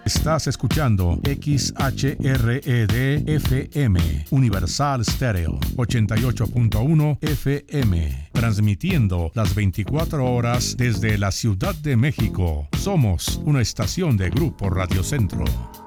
Estás escuchando XHRED-FM, Universal Stereo, 88.1 FM, transmitiendo las 24 horas desde la Ciudad de México. Somos una estación de Grupo Radio Centro.